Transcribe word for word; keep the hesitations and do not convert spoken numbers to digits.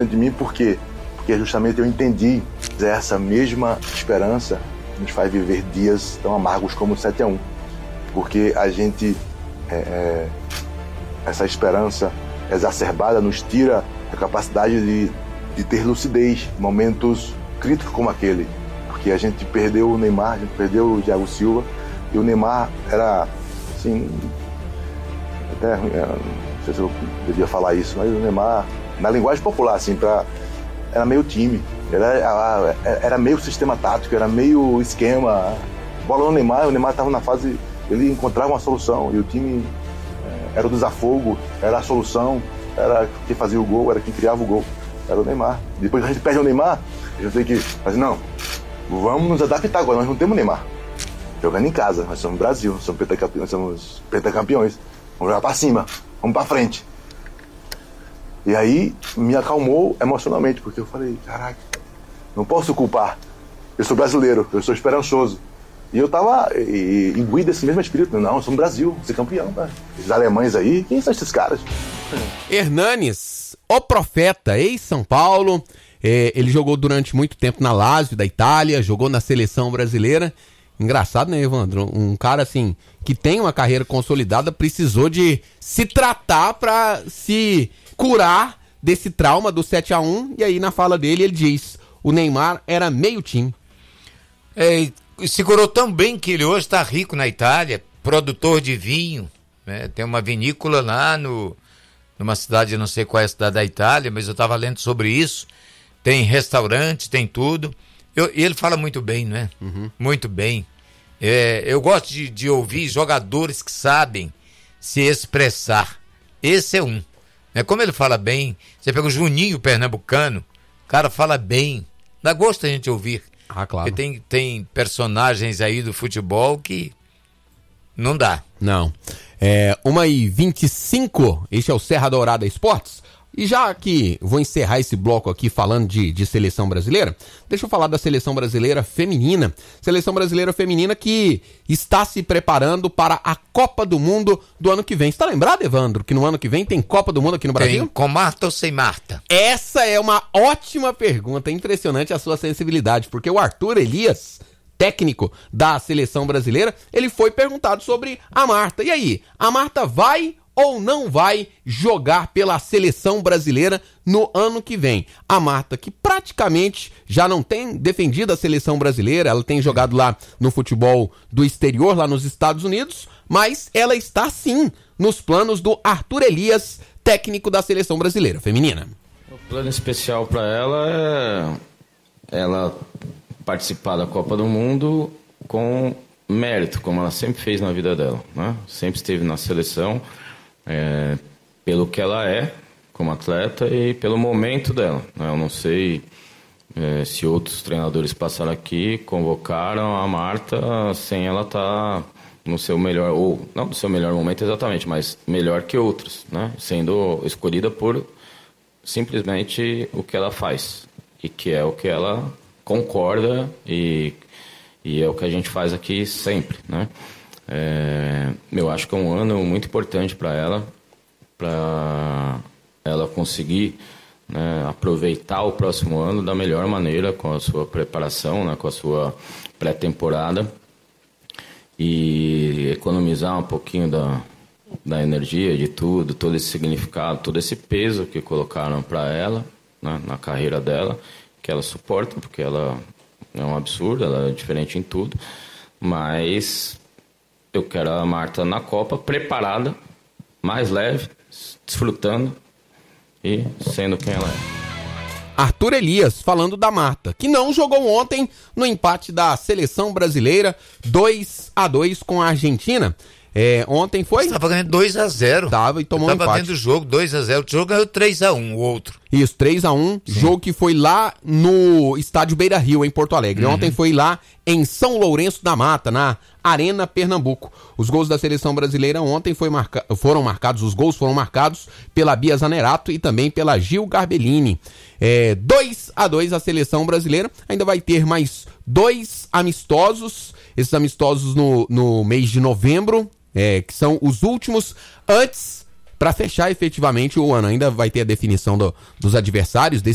de mim, por quê? Porque justamente eu entendi que essa mesma esperança nos faz viver dias tão amargos como o sete a um. Porque a gente, é, é, essa esperança exacerbada nos tira a capacidade de, de ter lucidez em momentos críticos como aquele. Porque a gente perdeu o Neymar, a gente perdeu o Thiago Silva, e o Neymar era, assim, até, não sei se eu devia falar isso, mas o Neymar, na linguagem popular, assim, pra, era meio time, era, era meio sistema tático, era meio esquema. Bola no Neymar, o Neymar estava na fase, ele encontrava uma solução, e o time era o desafogo, era a solução, era quem fazia o gol, era quem criava o gol, era o Neymar. Depois a gente perde o Neymar, a gente tem que fazer, não, vamos nos adaptar agora, nós não temos Neymar. Jogando em casa, nós somos Brasil, nós somos pentacampeões, nós somos pentacampeões. Vamos jogar pra cima, vamos pra frente. E aí me acalmou emocionalmente, porque eu falei, caraca, não posso culpar. Eu sou brasileiro, eu sou esperançoso. E eu tava imbuído desse mesmo espírito. Não, eu sou um Brasil, ser campeão, né? Esses alemães aí, quem são esses caras? Hernanes, o profeta, ex-São Paulo. É, ele jogou durante muito tempo na Lazio da Itália, jogou na seleção brasileira. Engraçado, né, Evandro? Um cara, assim, que tem uma carreira consolidada, precisou de se tratar pra se curar desse trauma do sete a um. E aí, na fala dele, ele diz, o Neymar era meio time. É, se curou tão bem que ele hoje está rico na Itália, produtor de vinho, né? Tem uma vinícola lá no, numa cidade, eu não sei qual é a cidade da Itália, mas eu estava lendo sobre isso. Tem restaurante, tem tudo. Eu, e ele fala muito bem, né? Uhum. Muito bem. É, eu gosto de, de ouvir jogadores que sabem se expressar. Esse é um. É, como ele fala bem, você pega o Juninho Pernambucano, o cara fala bem. Dá gosto a gente ouvir. Ah, claro. Porque tem, tem personagens aí do futebol que não dá. Não. É, uma e vinte e cinco, este é o Serra Dourada Esportes. E já que vou encerrar esse bloco aqui falando de, de seleção brasileira, deixa eu falar da seleção brasileira feminina. Seleção brasileira feminina que está se preparando para a Copa do Mundo do ano que vem. Você tá lembrado, Evandro, que no ano que vem tem Copa do Mundo aqui no Brasil? Tem, com Marta ou sem Marta? Essa é uma ótima pergunta, impressionante a sua sensibilidade, porque o Arthur Elias, técnico da seleção brasileira, ele foi perguntado sobre a Marta. E aí, a Marta vai ou não vai jogar pela seleção brasileira no ano que vem? A Marta, que praticamente já não tem defendido a seleção brasileira, ela tem jogado lá no futebol do exterior, lá nos Estados Unidos, mas ela está sim nos planos do Arthur Elias, técnico da seleção brasileira feminina. O plano especial para ela é ela participar da Copa do Mundo com mérito, como ela sempre fez na vida dela, né? Sempre esteve na seleção, É, pelo que ela é como atleta e pelo momento dela, né? Eu não sei é, se outros treinadores passaram aqui, convocaram a Marta sem ela estar no seu melhor, ou não no seu melhor momento exatamente, mas melhor que outros, né? Sendo escolhida por simplesmente o que ela faz, e que é o que ela concorda e, e é o que a gente faz aqui sempre, né? É, eu acho que é um ano muito importante para ela, para ela conseguir, né, aproveitar o próximo ano da melhor maneira, com a sua preparação, né, com a sua pré-temporada, e economizar um pouquinho da, da energia, de tudo, todo esse significado, todo esse peso que colocaram para ela, né, na carreira dela, que ela suporta, porque ela é um absurdo, ela é diferente em tudo, mas eu quero a Marta na Copa, preparada, mais leve, desfrutando e sendo quem ela é. Arthur Elias falando da Marta, que não jogou ontem no empate da seleção brasileira dois a dois com a Argentina. É, ontem foi... Você tava ganhando dois a zero. Tava e tomou um empate. Tava vendo o jogo, dois a zero. O jogo ganhou três a um, o outro. Isso, três a um. Sim. Jogo que foi lá no estádio Beira-Rio, em Porto Alegre. Uhum. Ontem foi lá em São Lourenço da Mata, na Arena Pernambuco. Os gols da seleção brasileira ontem foi marca... foram marcados, os gols foram marcados pela Bia Zanerato e também pela Gil Garbellini. É, dois a dois a seleção brasileira. Ainda vai ter mais dois amistosos. Esses amistosos no, no mês de novembro. É, que são os últimos antes, para fechar efetivamente o ano. Ainda vai ter a definição do, dos adversários desse